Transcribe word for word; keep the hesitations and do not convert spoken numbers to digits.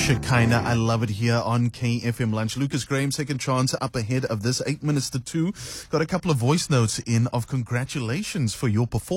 Shekinah. I love it here on K F M Lunch. Lucas Graham, second chance up ahead of this eight minutes to two. Got a couple of voice notes in of congratulations for your performance.